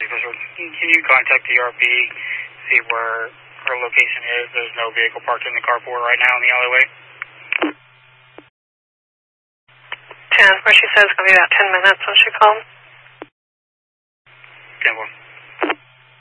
officer, can you contact the RP, see where her location is? There's no vehicle parked in the carport right now in the alleyway. 10, where she says it's going to be about 10 minutes when she calls. 10-1.